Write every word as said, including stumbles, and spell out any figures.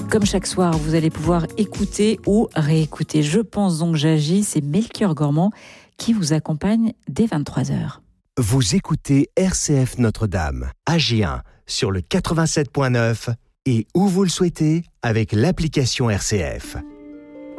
Comme chaque soir, vous allez pouvoir écouter ou réécouter Je pense donc j'agis, c'est Melchior Gormand qui vous accompagne dès vingt-trois heures. Vous écoutez R C F Notre-Dame, à Gien, sur le quatre-vingt-sept point neuf et où vous le souhaitez avec l'application R C F.